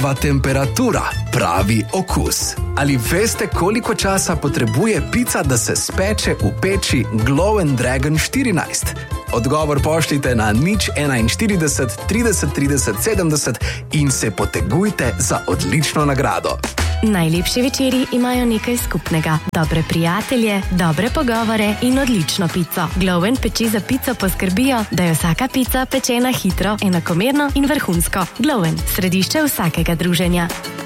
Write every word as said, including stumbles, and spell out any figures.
temperatura, pravi okus. Ali veste, koliko časa potrebuje pica, da se speče v peči Glow and Dragon štirinajst? Odgovor pošljite na nič enainštirideset trideset trideset sedemdeset in se potegujte za odlično nagrado. Najlepši večeri imajo nekaj skupnega. Dobre prijatelje, dobre pogovore in odlično pico. Glow and peči za pico poskrbijo, da je vsaka pica pečena hitro, enakomerno in vrhunsko. Glow and, središče vsakega druženja.